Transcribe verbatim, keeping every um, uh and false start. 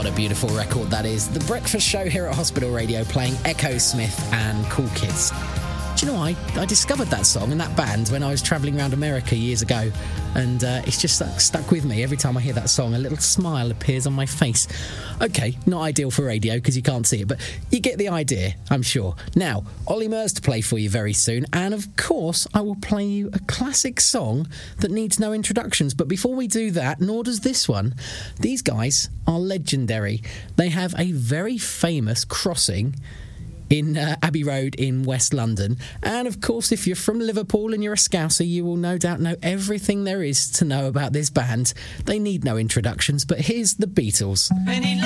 a beautiful record that is. The Breakfast Show here at Hospital Radio playing Echo Smith and Cool Kids. Do you know, I, I discovered that song and that band when I was travelling around America years ago, and uh, it's just stuck, stuck with me. Every time I hear that song, a little smile appears on my face. OK, not ideal for radio because you can't see it, but you get the idea, I'm sure. Now, Ollie Murs to play for you very soon, and of course, I will play you a classic song that needs no introductions. But before we do that, nor does this one, these guys are legendary. They have a very famous crossing in uh, Abbey Road in West London. And of course, if you're from Liverpool and you're a Scouser, you will no doubt know everything there is to know about this band. They need no introductions, but here's the Beatles.